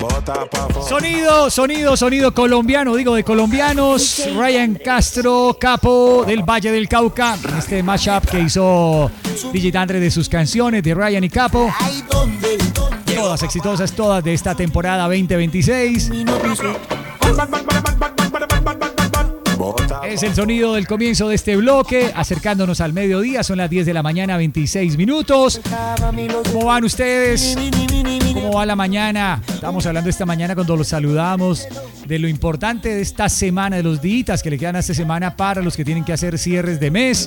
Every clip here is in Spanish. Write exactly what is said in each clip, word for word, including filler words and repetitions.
Sonido, sonido, sonido colombiano, digo de colombianos. Ryan Castro, capo del Valle del Cauca. Este mashup que hizo D J Dandre de sus canciones de Ryan y Capo. Todas exitosas, todas de esta temporada veinte veintiséis. Es el sonido del comienzo de este bloque, acercándonos al mediodía, son las diez de la mañana, veintiséis minutos. ¿Cómo van ustedes? ¿Cómo va la mañana? Estamos hablando esta mañana cuando los saludamos de lo importante de esta semana, de los días que le quedan a esta semana para los que tienen que hacer cierres de mes.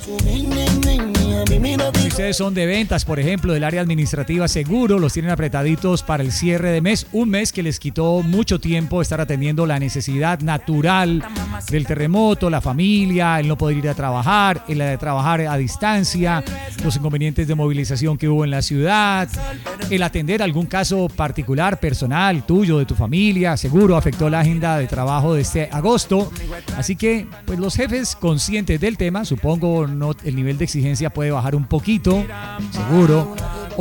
Si ustedes son de ventas, por ejemplo, del área administrativa, seguro los tienen apretaditos para el cierre de mes. Un mes que les quitó mucho tiempo estar atendiendo la necesidad natural del terremoto, la familia, el no poder ir a trabajar, el de trabajar a distancia, los inconvenientes de movilización que hubo en la ciudad, el atender algún caso particular, personal, tuyo, de tu familia, seguro afectó la agenda de trabajo de este agosto. Así que, pues los jefes conscientes del tema, supongo no, el nivel de exigencia puede bajar un poquito, seguro,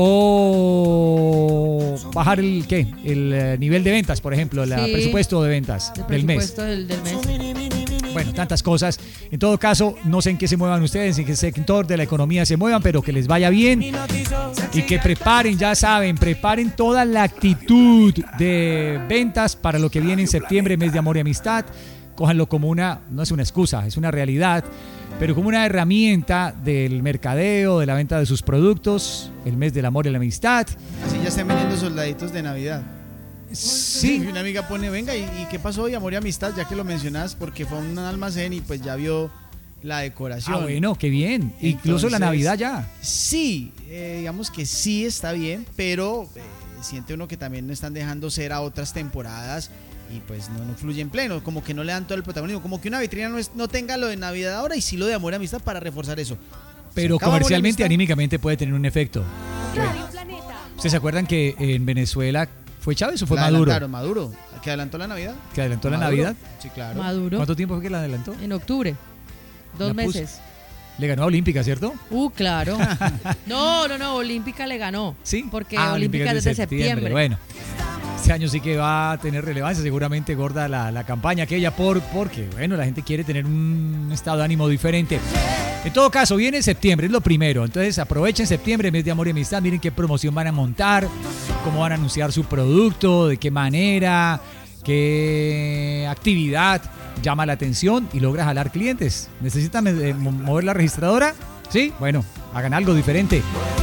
o bajar el ¿qué? El eh, nivel de ventas, por ejemplo, el sí, presupuesto de ventas el del presupuesto mes. Del, del mes. Bueno, tantas cosas. En todo caso, no sé en qué se muevan ustedes, en qué sector de la economía se muevan, pero que les vaya bien y que preparen, ya saben, preparen toda la actitud de ventas para lo que viene en septiembre, mes de amor y amistad. Cójanlo como una, no es una excusa, es una realidad, pero como una herramienta del mercadeo, de la venta de sus productos, el mes del amor y la amistad. Así ya están vendiendo soldaditos de Navidad. Sí. Una amiga pone, venga, ¿y, y qué pasó hoy, amor y amistad? Ya que lo mencionas, porque fue a un almacén y pues ya vio la decoración. Ah, bueno, qué bien. Entonces, incluso la Navidad ya. Sí, eh, digamos que sí está bien, pero eh, siente uno que también no están dejando ser a otras temporadas y pues no, no fluye en pleno, como que no le dan todo el protagonismo, como que una vitrina no, es, no tenga lo de Navidad ahora y sí lo de amor y amistad para reforzar eso. Pero comercialmente, anímicamente puede tener un efecto. ¿Ustedes se acuerdan que en Venezuela fue Chávez o fue la Maduro? Adelantaron, Maduro, que adelantó la Navidad. ¿Que adelantó la Maduro. Navidad? Sí, claro. Maduro. ¿Cuánto tiempo fue que la adelantó? En octubre. Dos La meses. Puso. Le ganó a Olímpica, ¿cierto? Uh, claro. No, no, no, Olímpica le ganó. Sí. Porque ah, Olímpica es desde septiembre. septiembre. Bueno, este año sí que va a tener relevancia, seguramente gorda la, la campaña aquella, por, porque, bueno, la gente quiere tener un estado de ánimo diferente. En todo caso, viene septiembre, es lo primero. Entonces aprovechen septiembre, mes de amor y amistad. Miren qué promoción van a montar, cómo van a anunciar su producto, de qué manera, qué actividad llama la atención y logra jalar clientes. ¿Necesitan eh, mover la registradora? Sí, bueno, hagan algo diferente.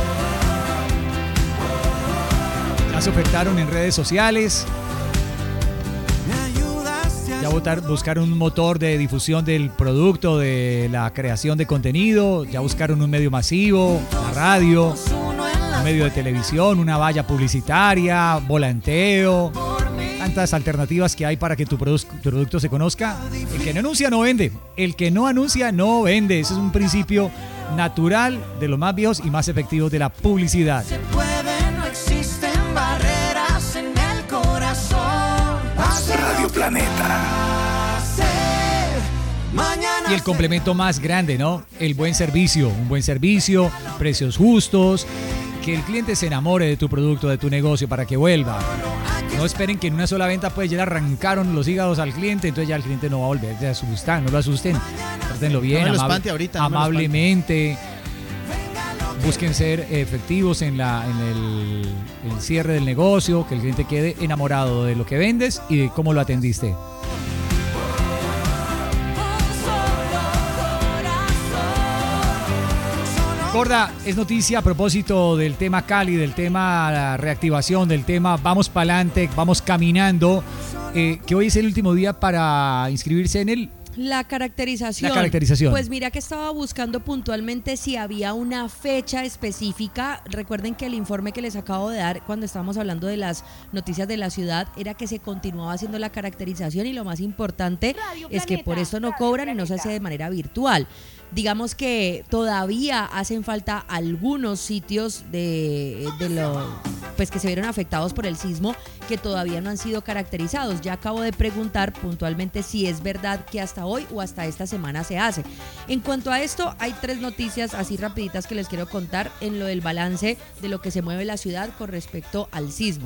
Ya se ofertaron en redes sociales. Ya votar, buscaron un motor de difusión del producto, de la creación de contenido. Ya buscaron un medio masivo, la radio, un medio de televisión, una valla publicitaria, volanteo. Tantas alternativas que hay para que tu, produ- tu producto se conozca. El que no anuncia no vende. El que no anuncia no vende. Ese es un principio natural de los más viejos y más efectivos de la publicidad. Se puede, no existen barreras en el corazón. Radio Planeta. Y el complemento más grande, ¿no? El buen servicio. Un buen servicio, precios justos, que el cliente se enamore de tu producto, de tu negocio para que vuelva. No esperen que en una sola venta pues ya le arrancaron los hígados al cliente, entonces ya el cliente no va a volver, se asustan, no lo asusten, trátenlo bien, no me lo amable, espante ahorita, no amablemente. Busquen ser efectivos en, la, en el, el cierre del negocio, que el cliente quede enamorado de lo que vendes y de cómo lo atendiste. Gorda, es noticia a propósito del tema Cali, del tema la reactivación, del tema vamos para adelante, vamos caminando, eh, que hoy es el último día para inscribirse en el... La caracterización. La caracterización. Pues mira que estaba buscando puntualmente si había una fecha específica. Recuerden que el informe que les acabo de dar cuando estábamos hablando de las noticias de la ciudad era que se continuaba haciendo la caracterización y lo más importante Radio es Planeta, que por esto no cobran y no se hace de manera virtual. Digamos que todavía hacen falta algunos sitios de, de lo, pues que se vieron afectados por el sismo que todavía no han sido caracterizados. Ya acabo de preguntar puntualmente si es verdad que hasta hoy o hasta esta semana se hace. En cuanto a esto, hay tres noticias así rapiditas que les quiero contar en lo del balance de lo que se mueve la ciudad con respecto al sismo.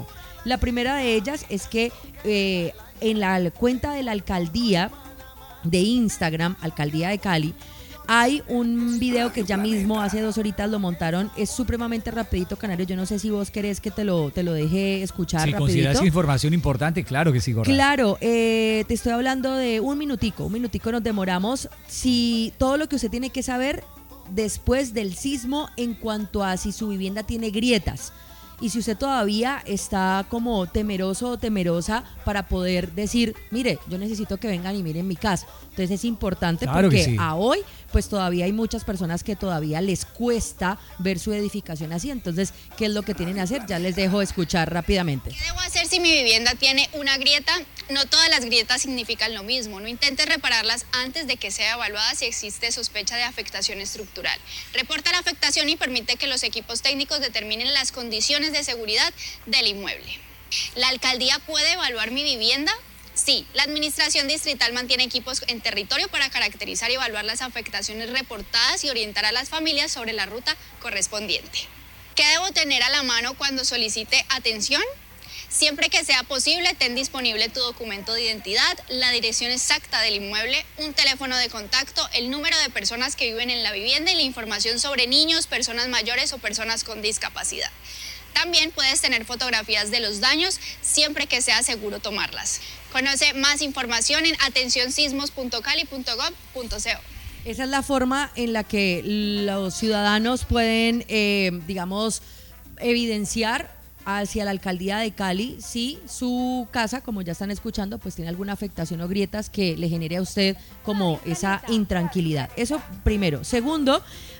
La primera de ellas es que eh, en la cuenta de la alcaldía de Instagram, Alcaldía de Cali, hay un video que ya mismo hace dos horitas lo montaron, es supremamente rapidito, Canario, yo no sé si vos querés que te lo, te lo deje escuchar si rapidito. consideras información importante, claro que sí, Gorda. Claro, eh, te estoy hablando de un minutico, un minutico nos demoramos, si todo lo que usted tiene que saber después del sismo en cuanto a si su vivienda tiene grietas. Y si usted todavía está como temeroso o temerosa para poder decir, mire, yo necesito que vengan y miren mi casa. Entonces es importante claro porque sí. a hoy pues todavía hay muchas personas que todavía les cuesta ver su edificación así. Entonces, ¿qué es lo que tienen que hacer? Ya les dejo escuchar rápidamente. ¿Qué debo hacer si mi vivienda tiene una grieta? No todas las grietas significan lo mismo. No intentes repararlas antes de que sea evaluada si existe sospecha de afectación estructural. Reporta la afectación y permite que los equipos técnicos determinen las condiciones de seguridad del inmueble. ¿La alcaldía puede evaluar mi vivienda? Sí, la administración distrital mantiene equipos en territorio para caracterizar y evaluar las afectaciones reportadas y orientar a las familias sobre la ruta correspondiente. ¿Qué debo tener a la mano cuando solicite atención? Siempre que sea posible, ten disponible tu documento de identidad, la dirección exacta del inmueble, un teléfono de contacto, el número de personas que viven en la vivienda y la información sobre niños, personas mayores o personas con discapacidad. También puedes tener fotografías de los daños, siempre que sea seguro tomarlas. Conoce más información en atención sismos punto cali punto gov punto co. Esa es la forma en la que los ciudadanos pueden, eh, digamos, evidenciar hacia la alcaldía de Cali si su casa, como ya están escuchando, pues tiene alguna afectación o grietas que le genere a usted como esa intranquilidad. Eso primero. Segundo,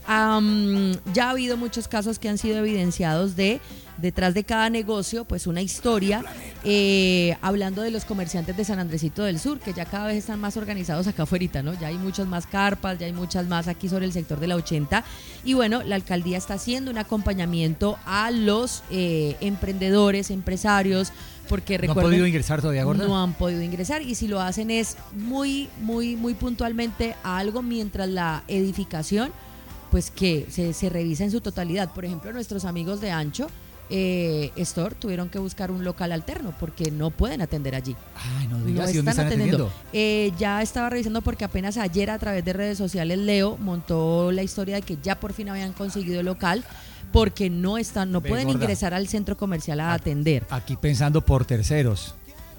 um, ya ha habido muchos casos que han sido evidenciados de detrás de cada negocio, pues una historia, eh, hablando de los comerciantes de San Andresito del Sur, que ya cada vez están más organizados acá afuera, ¿no? Ya hay muchas más carpas, ya hay muchas más aquí sobre el sector de la ochenta, y bueno, la alcaldía está haciendo un acompañamiento a los eh, emprendedores, empresarios, porque recuerden, ¿no han podido ingresar todavía, Gorda? No han podido ingresar, y si lo hacen es muy, muy, muy puntualmente a algo mientras la edificación, pues que se, se revisa en su totalidad. Por ejemplo, nuestros amigos de Ancho, Eh, Store tuvieron que buscar un local alterno porque no pueden atender allí. Ay, no no digas, ¿y dónde están están atendiendo. atendiendo? Eh, ya estaba revisando porque apenas ayer a través de redes sociales Leo montó la historia de que ya por fin habían conseguido el local porque no están, no Ve, pueden Gorda, ingresar al centro comercial a atender. Aquí pensando por terceros.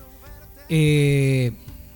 Eh,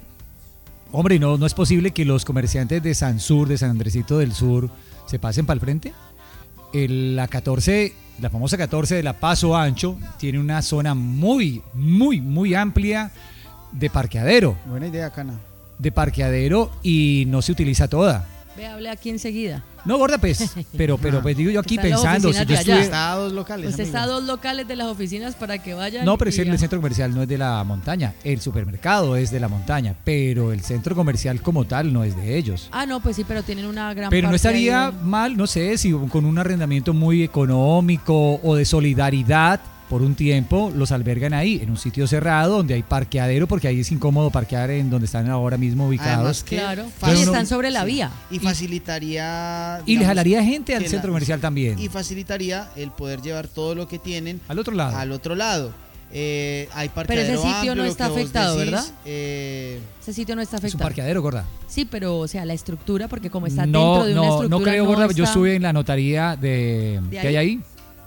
hombre, no, no es posible que los comerciantes de San Sur, de San Andresito del Sur, se pasen para el frente. El, la catorce, la famosa catorce de la Paso Ancho tiene una zona muy, muy, muy amplia de parqueadero. Buena idea, Cana. De parqueadero y no se utiliza toda. Ve, hable aquí enseguida. No, Gorda, pues, pero, pero pues digo yo aquí Están las pensando. Si oficinas yo de allá. estuve- Está a dos locales. Usted amigo. está a dos locales de las oficinas para que vayan. No, pero es y que el ya. centro comercial no es de la montaña. El supermercado es de la montaña, pero el centro comercial como tal no es de ellos. Ah, no, pues sí, pero tienen una gran Pero no parte estaría ahí. mal, no sé, si con un arrendamiento muy económico o de solidaridad por un tiempo los albergan ahí, en un sitio cerrado donde hay parqueadero, porque ahí es incómodo parquear en donde están ahora mismo ubicados. Además que Claro, fácil- y están sobre la sí. vía. Y facilitaría... Y le digamos, jalaría gente al que centro la- comercial también. Y facilitaría el poder llevar todo lo que tienen Al otro lado. al otro lado. Eh, hay Pero parqueadero ese sitio amplio, no lo está que vos afectado, decís, ¿verdad? eh, Ese sitio no está Es un afectado. parqueadero, Gorda. Sí, pero o sea, la estructura, porque como está No, dentro de una no, estructura. no creo, Gorda. Yo está- estuve en la notaría de, ¿De que hay ahí? ahí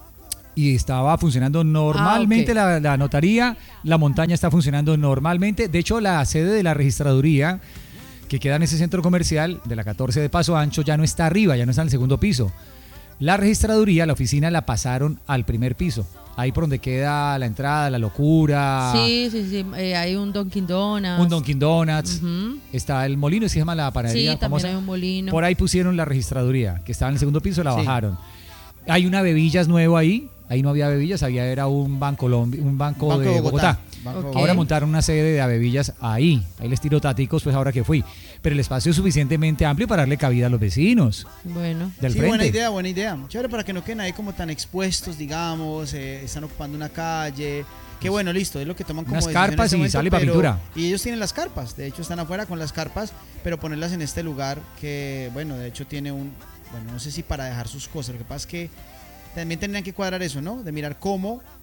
y estaba funcionando normalmente Ah, ok. la, la notaría, la montaña está funcionando normalmente. De hecho, la sede de la registraduría que queda en ese centro comercial de la catorce de Paso Ancho ya no está arriba, ya no está en el segundo piso. La registraduría, la oficina la pasaron al primer piso, ahí por donde queda la entrada, la locura, Sí, sí, sí. eh, hay un Dunkin' Donuts. un Dunkin' Donuts, Ujú. está el molino, se llama la panadería Sí, también famosa. hay un molino. Por ahí pusieron la registraduría, que estaba en el segundo piso, la Sí. bajaron. Hay una Bebillas nuevo ahí, ahí no había Bebillas, había era un banco, un banco, Banco de Bogotá. Banco Ok. Bogotá. Ahora montaron una sede de Bebillas ahí, ahí les tiro táticos pues ahora que fui. Pero el espacio es suficientemente amplio para darle cabida a los vecinos Bueno. del Sí, frente. buena idea, buena idea. Chévere para que no queden ahí como tan expuestos, digamos, eh, están ocupando una calle. Que bueno, listo, es lo que toman como Unas decisión en carpas ese y momento, sale pa' pero- pintura. Y ellos tienen las carpas, de hecho están afuera con las carpas, pero ponerlas en este lugar que, bueno, de hecho tiene un, bueno, no sé si para dejar sus cosas, lo que pasa es que también tendrían que cuadrar eso, ¿no? De mirar cómo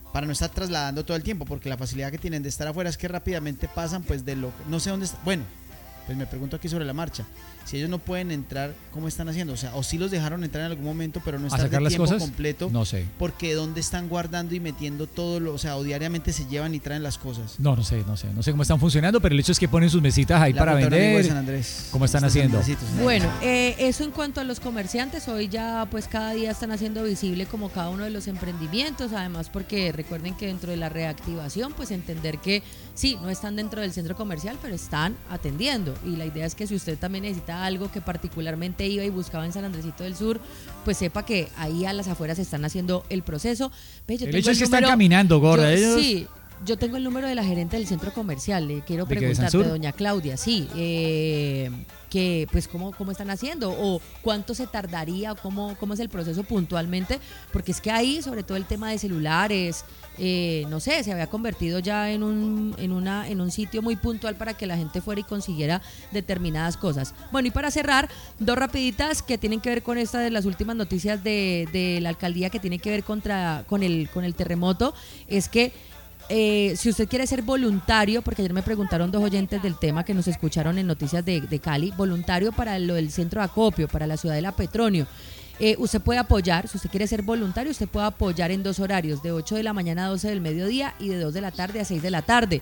para no estar trasladando todo el tiempo, porque la facilidad que tienen de estar afuera es que rápidamente pasan pues de lo, no sé dónde está, bueno, pues me pregunto aquí sobre la marcha, si ellos no pueden entrar, ¿cómo están haciendo? O sea, o si los dejaron entrar en algún momento, pero no ¿A estar sacar de las tiempo cosas? completo, No sé. porque dónde están guardando y metiendo todo lo, o sea, o diariamente se llevan y traen las cosas. No, no sé, no sé, no sé cómo están funcionando, pero el hecho es que ponen sus mesitas ahí La para foto del amigo de vender. San Andrés. ¿Cómo están Este haciendo? San Andresito, sí. Bueno, eh, eso en cuanto a los comerciantes, hoy ya pues cada día están haciendo visible como cada uno de los emprendimientos, además porque recuerden que dentro de la reactivación, pues entender que sí, no están dentro del centro comercial, pero están atendiendo, y la idea es que si usted también necesita algo que particularmente iba y buscaba en San Andresito del Sur, pues sepa que ahí a las afueras están haciendo el proceso. Ve, yo El tengo hecho es que están número- caminando, gorda. yo- Ellos- Sí, yo tengo el número de la gerente del centro comercial, le quiero ¿De qué, de preguntar, Sansur? de doña Claudia, sí, eh, que pues cómo, cómo están haciendo o cuánto se tardaría o cómo, cómo es el proceso puntualmente, porque es que ahí, sobre todo el tema de celulares, eh, no sé, se había convertido ya en un, en, una, en un sitio muy puntual para que la gente fuera y consiguiera determinadas cosas. Bueno, y para cerrar, dos rapiditas que tienen que ver con esta de las últimas noticias de, de la alcaldía que tiene que ver contra, con, el, con el terremoto, es que Eh, si usted quiere ser voluntario, porque ayer me preguntaron dos oyentes del tema que nos escucharon en Noticias de, de Cali, voluntario para lo del centro de acopio, para la Ciudadela Petronio. Eh, usted puede apoyar, si usted quiere ser voluntario, usted puede apoyar en dos horarios, de ocho de la mañana a doce del mediodía y de dos de la tarde a seis de la tarde.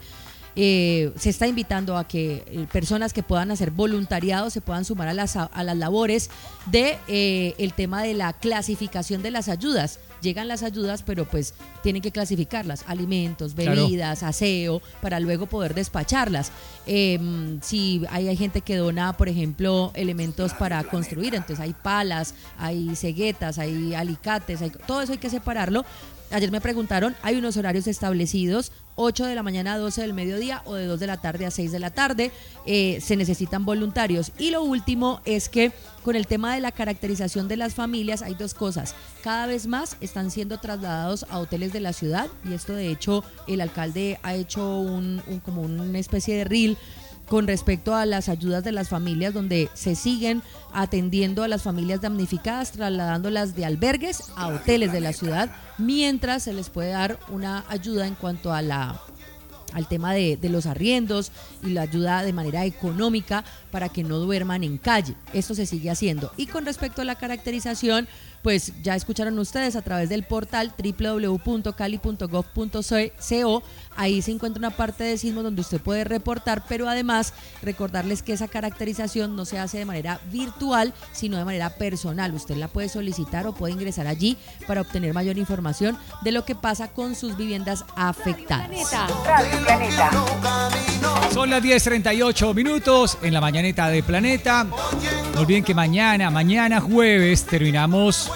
Eh, se está invitando a que eh, personas que puedan hacer voluntariado se puedan sumar a las, a las labores de eh, el tema de la clasificación de las ayudas. Llegan las ayudas, pero pues tienen que clasificarlas, alimentos, bebidas, claro, aseo, para luego poder despacharlas. Eh, si hay, hay gente que dona, por ejemplo, elementos para construir, entonces hay palas, hay ceguetas, hay alicates, hay, todo eso hay que separarlo. Ayer me preguntaron, hay unos horarios establecidos, ocho de la mañana a doce del mediodía o de dos de la tarde a seis de la tarde, eh, se necesitan voluntarios. Y lo último es que con el tema de la caracterización de las familias hay dos cosas, cada vez más están siendo trasladados a hoteles de la ciudad, y esto de hecho el alcalde ha hecho un, un como una especie de reel con respecto a las ayudas de las familias, donde se siguen atendiendo a las familias damnificadas, trasladándolas de albergues a hoteles de la ciudad, mientras se les puede dar una ayuda en cuanto a la al tema de, de los arriendos y la ayuda de manera económica para que no duerman en calle. Esto se sigue haciendo. Y con respecto a la caracterización, pues ya escucharon ustedes a través del portal doble u doble u doble u punto cali punto gov punto co, ahí se encuentra una parte de sismos donde usted puede reportar, pero además recordarles que esa caracterización no se hace de manera virtual, sino de manera personal. Usted la puede solicitar o puede ingresar allí para obtener mayor información de lo que pasa con sus viviendas afectadas. Radio Planeta. Son las diez treinta y ocho minutos en la mañaneta de Planeta. No olviden que mañana, mañana jueves, terminamos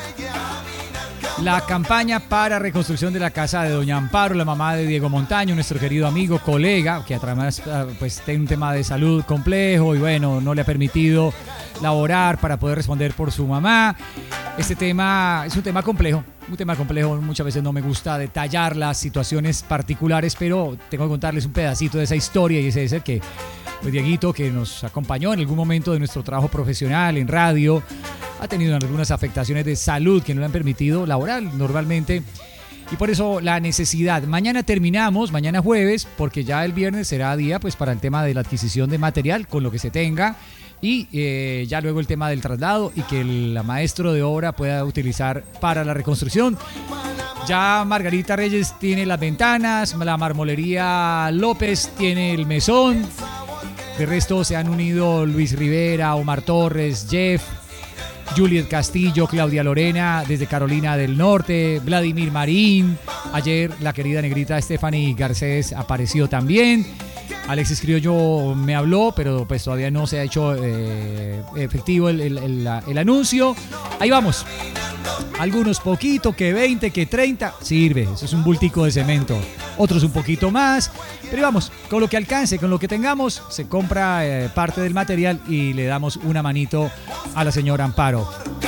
la campaña para reconstrucción de la casa de doña Amparo, la mamá de Diego Montaño, nuestro querido amigo, colega, que además pues tiene un tema de salud complejo y bueno, no le ha permitido laborar para poder responder por su mamá. Este tema es un tema complejo, un tema complejo, muchas veces no me gusta detallar las situaciones particulares, pero tengo que contarles un pedacito de esa historia, y ese es el que, pues Dieguito, que nos acompañó en algún momento de nuestro trabajo profesional en radio, ha tenido algunas afectaciones de salud que no le han permitido laborar normalmente, y por eso la necesidad. Mañana terminamos, mañana jueves, porque ya el viernes será día pues para el tema de la adquisición de material con lo que se tenga, y eh, ya luego el tema del traslado y que el maestro de obra pueda utilizar para la reconstrucción. Ya Margarita Reyes tiene las ventanas, la marmolería López tiene el mesón. De resto se han unido Luis Rivera, Omar Torres, Jeff, Juliet Castillo, Claudia Lorena desde Carolina del Norte, Vladimir Marín. Ayer la querida negrita Stephanie Garcés apareció también. Alexis Criollo me habló, pero pues todavía no se ha hecho eh, efectivo el, el, el, el anuncio. Ahí vamos. Algunos poquito, que veinte, que treinta, sirve. Eso es un bultico de cemento. Otros un poquito más. Pero vamos, con lo que alcance, con lo que tengamos, se compra eh, parte del material y le damos una manito a la señora Amparo.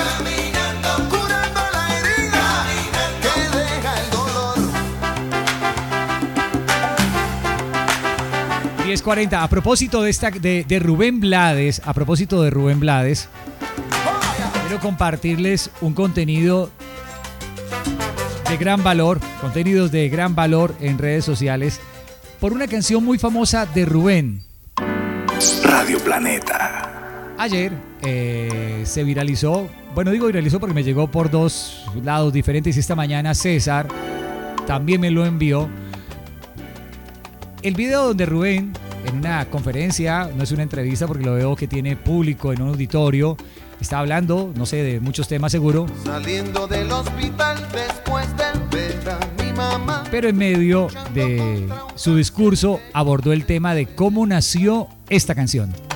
diez cuarenta. A propósito de, esta, de, de Rubén Blades, a propósito de Rubén Blades, quiero compartirles un contenido de gran valor, contenidos de gran valor en redes sociales por una canción muy famosa de Rubén. Radio Planeta. Ayer eh, se viralizó, bueno digo viralizó porque me llegó por dos lados diferentes y esta mañana César también me lo envió. El video donde Rubén, en una conferencia, no es una entrevista porque lo veo que tiene público en un auditorio, está hablando, no sé, de muchos temas seguro. Saliendo del hospital después de ver a mi mamá. Pero en medio de su discurso abordó el tema de cómo nació esta canción.